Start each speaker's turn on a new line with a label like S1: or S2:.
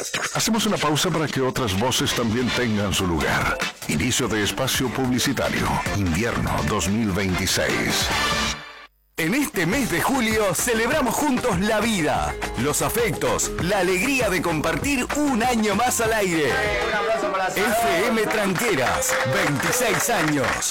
S1: Hacemos una pausa para que otras voces también tengan su lugar. Inicio de espacio publicitario. Invierno 2026.
S2: En este mes de julio celebramos juntos la vida, los afectos, la alegría de compartir un año más al aire.
S3: Un abrazo para
S2: FM Tranqueras, 26 años.